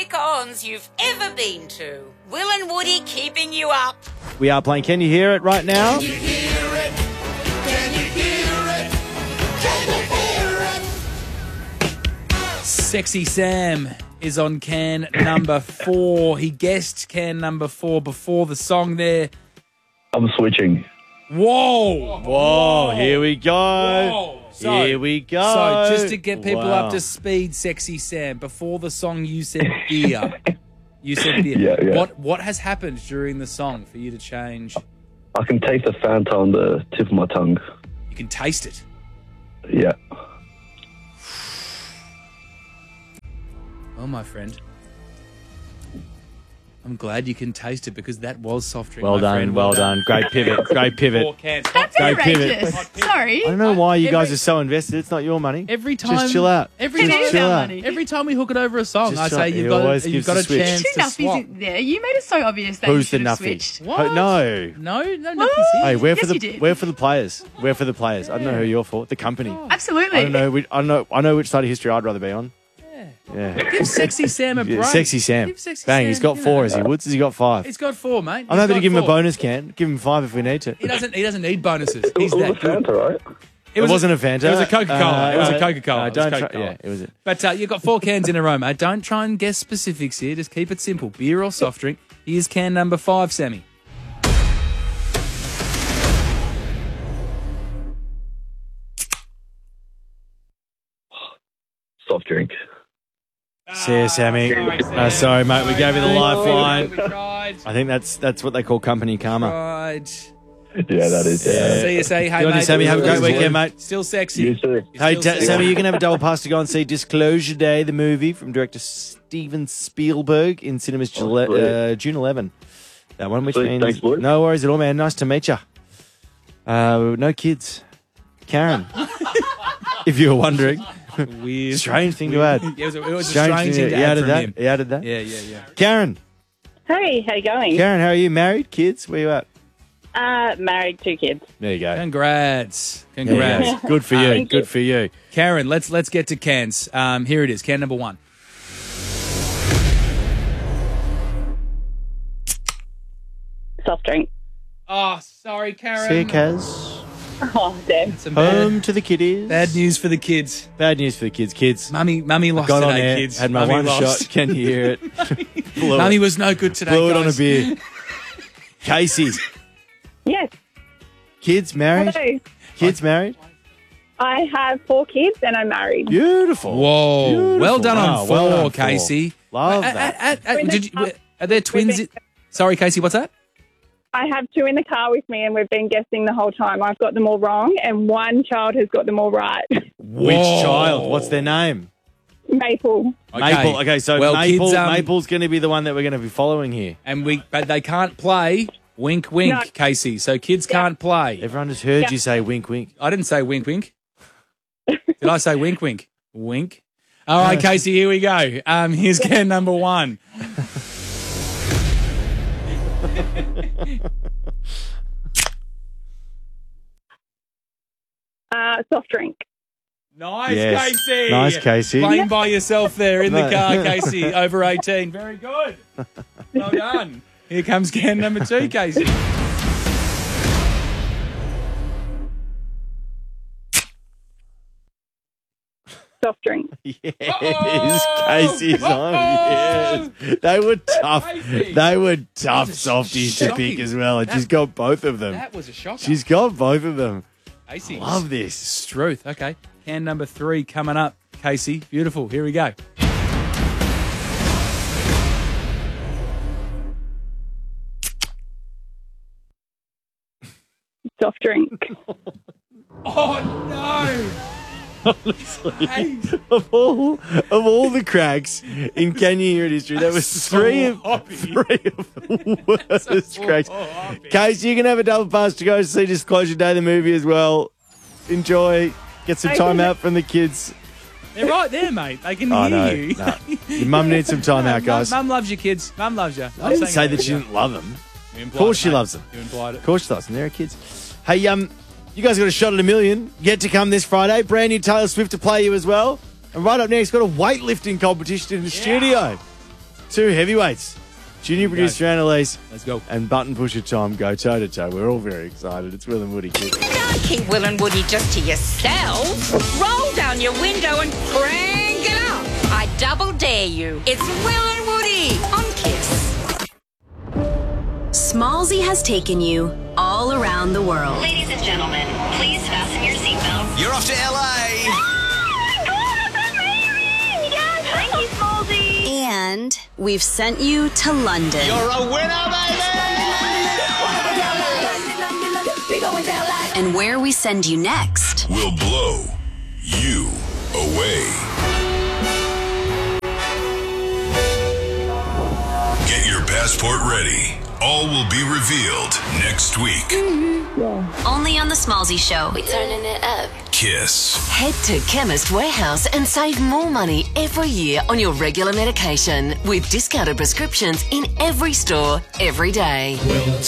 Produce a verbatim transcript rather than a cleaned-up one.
cons you've ever been to. Will and Woody keeping you up. We are playing Can You Hear It right now. Can you hear it? Can you hear it? Can you hear it? Sexy Sam is on can number four. He guessed can number four before the song there. I'm switching. Whoa! Whoa, here we go. Whoa. So, here we go. So just to get people Wow. up to speed, Sexy Sam, before the song you said beer. You said beer. Yeah, yeah. What what has happened during the song for you to change? I can taste the Fanta on the tip of my tongue. You can taste it. Yeah. Oh, my friend. I'm glad you can taste it because that was soft drink. Well my done, friend. well done. Great pivot, great pivot. Four cans. That's Go pivot. outrageous. Sorry. I don't know why you Every- guys are so invested. It's not your money. Every time, Just chill out. Every It time, is chill our out. money. every time we hook it over a song, Just I chill say out. you've He got always a, you've gives got the a switch. chance Too to nuffy swap. there. You made it so obvious that you Who's the should have nuffy? switched. What? Ho- no. No, no, What? nothing's here. Hey, we're for Yes, the you did. we're for the players. We're for the players. I don't know who you're for. The company. Absolutely. I don't know. Which, I don't know. I know which side of history I'd rather be on. Yeah. Give Sexy Sam a Yeah, break. Sexy Sam. Give Sexy Bang. Sam, He's got you four. know. Has he? Woods? Has he got five? He's got four, mate. I'm He's happy to got give him a four. bonus can. Give him five if we need to. He doesn't. He doesn't need bonuses. He's it was that a good. Fanta, right? It, It wasn't a Fanta. It was a Coca-Cola. Uh, it was a uh, Coca-Cola. uh, It was don't try- Coca-Cola. yeah, it was it. But uh, you've got four cans in a row, mate. Don't try and guess specifics here. Just keep it simple. Beer or soft drink. Here's can number five, Sammy. Soft drink. See ya, Sammy. sorry, Uh, sorry, mate. We gave you the We lifeline. tried. I think that's that's what they call company karma. Tried. Yeah, that is. Yeah. See you, say hey, Good on you, mate. Sammy. Have a great Still- weekend, mate. Still sexy. You too. You're Hey, still Ta- sexy. Sammy, you can have a double pass to go and see Disclosure Day, the movie from director Steven Spielberg in cinemas Oh, Jule- sweet. uh, June eleventh. That one, which Sweet. means Thanks, boys. no worries at all, man. Nice to meet you. Uh, no kids, Karen. If you were wondering, Weird. strange thing to add. Yeah, it was a, it was a Strange strange thing to He add added from that. him. He added that. Yeah, yeah, yeah. Karen, Hey, how you going? Karen, how are you? Married? Kids? Where you at? Uh, married, two kids. There you go. Congrats. There you go. Congrats. Good for you. Thank Good you. for you. Karen, let's let's get to cans. Um, here it is. Can number one. Soft drink. Oh, sorry, Karen. See you, Kaz. Oh, damn. Some bad, Home to the kiddies. bad news for the kids. Bad news for the kids. Kids. Mummy, mummy lost Got on today, there, kids. had my Mummy one lost. shot. Can you hear it? Blew Mummy it. was no good today, Blew it on a guys. beer. Casey, Yes. kids married? Hello. Kids married? I have four kids and I'm married. Beautiful. Whoa. Beautiful. Well done Wow, on four, well done, four. Casey. Love Uh, that. uh, uh, uh, We're did you, the- are there twins? we're in- Sorry, Casey, what's that? I have two in the car with me and we've been guessing the whole time. I've got them all wrong and one child has got them all right. Which Whoa. child? What's their name? Maple. Maple. Okay, so Well, Maple, kids, um, Maple's going to be the one that we're going to be following here. And we, but they can't play. Wink, wink, No. Casey. So kids can't play. Everyone just heard Yeah. you say wink, wink. I didn't say wink, wink. Did I say wink, wink? Wink. All right, Casey, here we go. Um, here's can number one. Uh, soft drink. Nice, Yes. Casey. Nice, Casey. Playing by yourself there in the No. car, Casey. Over eighteen. Very good. Well done. Here comes can number two, Casey. Soft drink. Yes, Uh-oh. Casey's on. Uh-oh. Yes. They were tough. Casey. They were tough That was softies to shocking. pick as well. And That- she's got both of them. That was a shocker. She's got both of them. Casey. Love this. Struth. Okay. Can number three coming up, Casey. Beautiful. Here we go. Soft drink. Oh, no. Hey. Of all of all the cracks in Can You Hear It history, that was So three of hoppy. three of the worst So cracks. hoppy. Casey, you can have a double pass to go see Disclosure Day, the movie as well. Enjoy. Get some time out from the kids. They're right there, mate. They can Oh, hear no, you. no. Your mum needs some time out, guys. Mum, mum loves your kids. Mum loves you. I didn't say that she didn't love them. Of course she loves them. You implied it. Of course she loves them. They're kids. Hey, um, you guys got a shot at a million yet to come this Friday. Brand new Taylor Swift to play you as well. And right up next, got a weightlifting competition in the studio. two heavyweights. Junior producer Annalise Let's go. and button pusher Tom go toe to toe. We're all very excited. It's Will and Woody Kids. Don't keep Will and Woody just to yourselves. Roll down your window and crank it up. I double dare you. It's Will and Woody on Kiss. Smallsy has taken you all around the world. Ladies and gentlemen, please fasten your seatbelts. You're off to L A. Thank you, Smallsy. And we've sent you to London. You're a winner, baby! And where we send you next will blow you away. Get your passport ready. All will be revealed next week. only on the Smallsy Show. We turning it up. Kiss. Head to Chemist Warehouse and save more money every year on your regular medication with discounted prescriptions in every store, every day. We'll